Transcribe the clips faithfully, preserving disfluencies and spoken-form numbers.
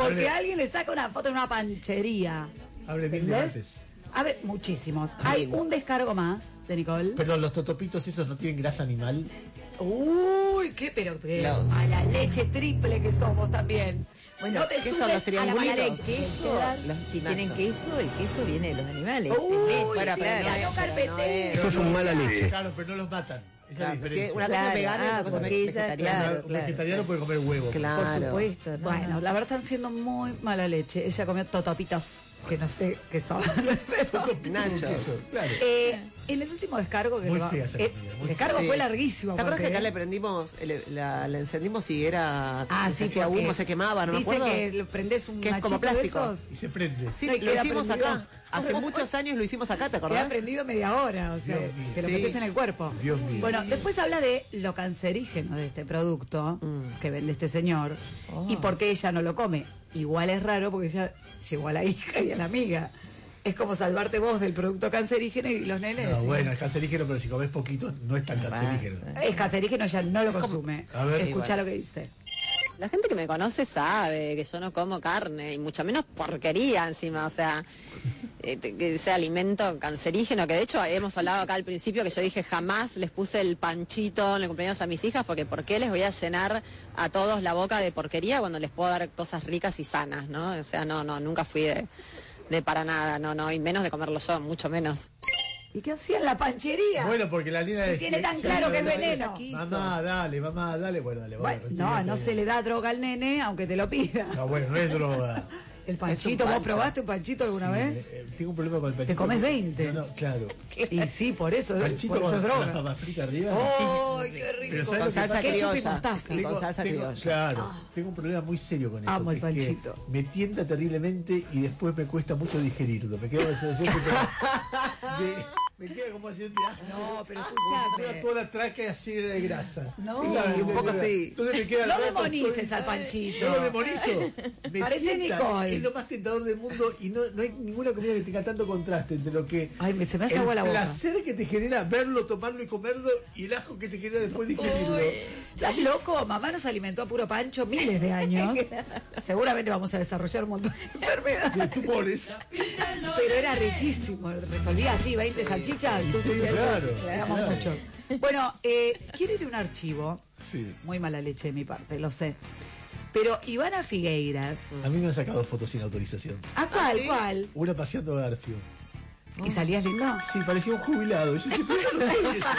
porque alguien le saca una foto en una panchería. Abre mil debates. Abre muchísimos. Hay un descargo más de Nicole. Perdón, los totopitos esos no tienen grasa animal. Uy, qué pero qué Los- mala leche triple que somos también. Bueno, no te ¿qué subes son los a la triangulitos? mala leche. Queso, los- si Nacho. tienen queso, el queso viene de los animales. Uy, es leche. Bueno, sí, claro, ganó no es, Carpetero. pero no es. Eso es un mala leche. Claro, pero no los matan. Esa es la Claro, diferencia. sí, una cosa Claro, vegana y ah, otra cosa porque ella, vegetariana. claro, Un vegetariano puede comer huevo. Claro. Por supuesto. no, Bueno, no. la verdad están siendo muy mala leche. Ella comió totopitos, que no sé qué son. Pero, Totopito Nachos. con queso, claro. eh, en el último descargo que Muy lo- fea esa eh, comida, muy el descargo fea. fue Sí. larguísimo. ¿Te acuerdas que porque- acá le prendimos, le- la, la encendimos y era. Ah, sí, hacía porque humo, se quemaba, no me dice acuerdo? que le prendés un Que es como machito de plástico. esos. Y se prende. Sí, No, y lo queda hicimos prendido. acá. Hace muchos años lo hicimos acá, ¿te Queda acordás? prendido media hora, o sea, Dios mío. que lo Sí. metes en el cuerpo. Dios mío. Bueno, después habla de lo cancerígeno de este producto Mm. que vende este señor y por qué ella no lo come. Igual es raro porque ella llegó a la hija y a la amiga. Es como salvarte vos del producto cancerígeno y los nenes. No, sí. bueno, es cancerígeno, pero si comes poquito no es tan cancerígeno. Es cancerígeno, ella no lo consume. A ver. Escuchá lo que dice. La gente que me conoce sabe que yo no como carne, y mucho menos porquería encima, o sea, eh, te- que sea alimento cancerígeno, que de hecho hemos hablado acá al principio que yo dije jamás les puse el panchito en el cumpleaños a mis hijas, porque ¿por qué les voy a llenar a todos la boca de porquería cuando les puedo dar cosas ricas y sanas, ¿no? O sea, no, no, nunca fui de, de para nada, no, no, y menos de comerlo yo, mucho menos. ¿Y qué hacía en la panchería? Bueno, porque la nena Si de- tiene tan sí, claro que es ella veneno. quiso. Mamá, dale, mamá, dale. Bueno, dale. Bueno, vamos, no, continúa, no está se bien. le da droga al nene, aunque te lo pida. No, bueno, no es droga. El panchito, Es un ¿vos pancho. probaste un panchito alguna Sí, vez? eh, tengo un problema con el panchito. Te comes veinte. No, no, claro. Y sí, por eso, Panchito por eso con es la droga. papa frita arriba. ¡Ay, qué rico! Pero ¿sabes Con lo que salsa pasa? Ketchup y criolla. mostaza. Y con salsa tengo- criolla. Claro, tengo un problema muy serio con eso. Amo el que es que panchito. me tienta terriblemente y después me cuesta mucho digerirlo. Me queda una sensación que de- me queda como haciendo No, pero me queda escúchame. toda la tráquea llena de grasa. No. ¿Sabes? Sí, un poco sí. Entonces me queda No el rato demonices todo- al panchito. No lo demonizo. Me Parece tienta, Nicole. Es lo más tentador del mundo y no, no hay ninguna comida que tenga tanto contraste entre lo que Ay, me- se me hace el agua la boca. placer que te genera verlo, tomarlo y comerlo y el asco que te genera después digerirlo. ¿Estás loco? Mamá nos alimentó a puro pancho miles de años. Seguramente vamos a desarrollar un montón de enfermedades. De tumores. Pero era riquísimo. Resolvía así, veinte salchichas. Sí, tú, sí, tú, tú, claro, tú. Éramos claro. muchos. Bueno, eh, quiero ir a un archivo. Sí. Muy mala leche de mi parte, lo sé. Pero Ivana Figueiras. A mí me han sacado fotos sin autorización. ¿A cuál? ¿Cuál? Una paseando a Garfio. ¿Y salías lindo? Sí, parecía un jubilado. Yo siempre no soy eso.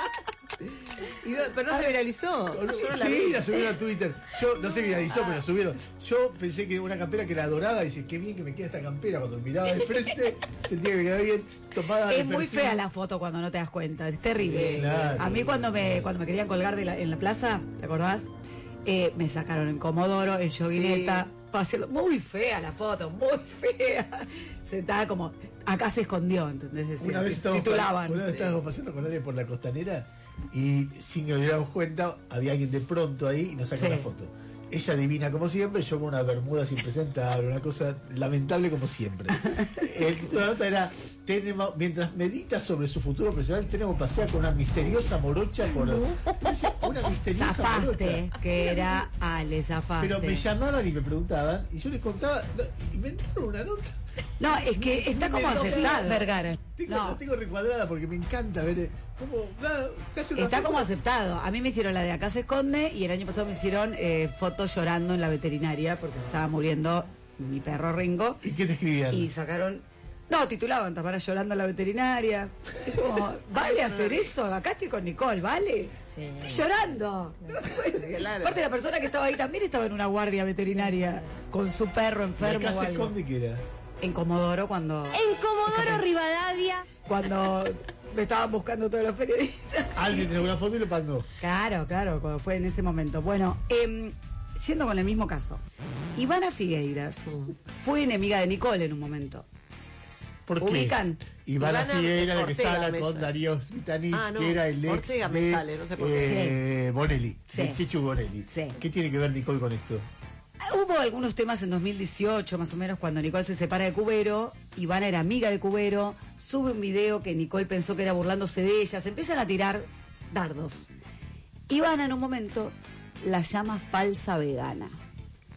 Y no- pero no se viralizó. No, no, Yo no la sí, vi. la subieron a Twitter. Yo no se viralizó, pero la subieron. Yo pensé que era una campera que era dorada. Y dice, qué bien que me queda esta campera. Cuando miraba de frente, sentía que me quedaba bien tomada. de Es muy perfil. fea la foto cuando no te das cuenta, es terrible. Sí, claro. A mí cuando me cuando me querían colgar de la- en la plaza, ¿te acordás? Eh, me sacaron en Comodoro, en joguineta, paseando. Muy fea la foto, muy fea. Sentada como, acá se escondió, ¿entendés? Decía, Una vez estábamos, titulaban. una vez estábamos paseando con alguien por la costanera y sin que nos diéramos cuenta, había alguien de pronto ahí y nos sacó Sí. una foto. Ella divina como siempre, yo con una bermuda impresentable, una cosa lamentable como siempre. El título de la nota era, tenemos, mientras medita sobre su futuro profesional, tenemos que pasear con una misteriosa morocha por... Una misteriosa Zafaste, morocha. que era Ale, zafaste. Pero me llamaban y me preguntaban y yo les contaba, no, inventaron una nota. No, es que está como Me aceptada. Vergara. Tengo, No. La tengo recuadrada porque me encanta ver eh, cómo... nada, te hace una Está foto. como aceptado. A mí me hicieron la de Acá se esconde y el año pasado me hicieron eh, fotos llorando en la veterinaria porque se estaba muriendo mi perro Ringo. ¿Y qué te escribían? Y sacaron... No, titulaban Tamara llorando en la veterinaria. Es como, ¿vale hacer eso? Acá estoy con Nicole, ¿vale? Sí. Estoy llorando. No puede ser. Claro. Aparte la persona que estaba ahí también estaba en una guardia veterinaria con su perro ¿Y enfermo acá o se algo. esconde que era? En Comodoro cuando... En Comodoro Rivadavia. Cuando me estaban buscando todos los periodistas. Alguien te dio una foto y lo pagó. Claro, claro, cuando fue en ese momento. Bueno, eh, yendo con el mismo caso. Ivana Figueiras fue enemiga de Nicole en un momento. ¿Por qué? ¿Ubican? Ivana Ivana Figueira, la que Ortega sale me con sale. Darío Vitanich, Ah, no, que era el ex Ortega me de sale, no sé por eh, Bonelli, Sí. de Chechu Bonelli. Sí. ¿Qué tiene que ver Nicole con esto? Hubo algunos temas en dos mil dieciocho, más o menos, cuando Nicole se separa de Cubero. Ivana era amiga de Cubero. Sube un video que Nicole pensó que era burlándose de ella. Se empiezan a tirar dardos. Ivana en un momento la llama falsa vegana.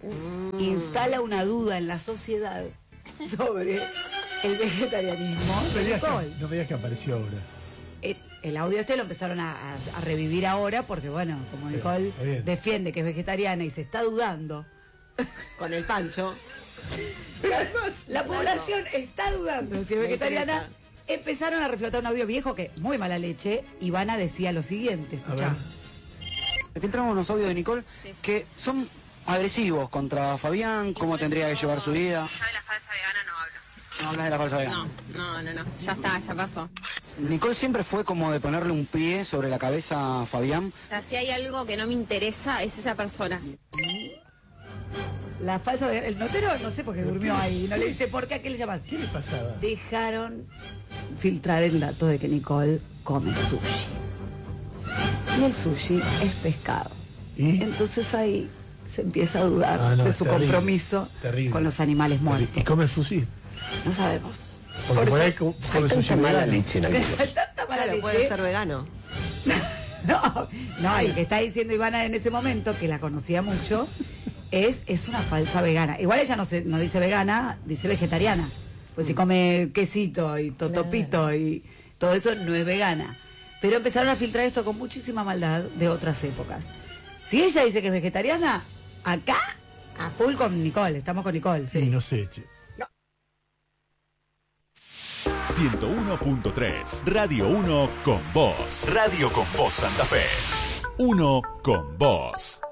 instala una duda en la sociedad sobre el vegetarianismo No me de digas que, Nicole. no me digas que apareció ahora. Eh, El audio este lo empezaron a, a- a revivir ahora porque, bueno, como Bien, Nicole está bien. defiende que es vegetariana y se está dudando, Con el pancho. Pero además, la población está dudando si es Me vegetariana. interesa. Empezaron a reflotar un audio viejo que, muy mala leche, Ivana decía lo siguiente. a Escuchá. ver, Filtramos unos audios de Nicole que son agresivos contra Fabián, cómo tendría que llevar su vida. Yo de la falsa vegana no hablo. No hablas de la falsa vegana. No, no, no, no. Ya está, ya pasó. Nicole siempre fue como de ponerle un pie sobre la cabeza a Fabián. O sea, si hay algo que no me interesa, es esa persona. La falsa vegana, el notero no sé por qué durmió ahí, no le dice por qué, ¿a qué le llamas? ¿qué le pasaba? Dejaron filtrar el dato de que Nicole come sushi. Y el sushi es pescado. ¿Y? Entonces ahí se empieza a dudar Ah, no, de es su terrible, compromiso terrible. con los animales muertos. ¿Y come el sushi? No sabemos. Porque Por por ahí eso- co- come sushi mala vegano. leche en algunos. Tanta mala Claro, puede leche. ser vegano. No, no, y lo que está diciendo Ivana en ese momento, que la conocía mucho, es, es una falsa vegana. Igual ella no, se, no dice vegana, dice vegetariana. Pues si come quesito y totopito y todo eso, no es vegana. Pero empezaron a filtrar esto con muchísima maldad de otras épocas. Si ella dice que es vegetariana, acá, a full con Nicole, estamos con Nicole. Sí, no sé, che. ciento uno punto tres, Radio uno con Voz. Radio con Voz Santa Fe. Uno con Voz.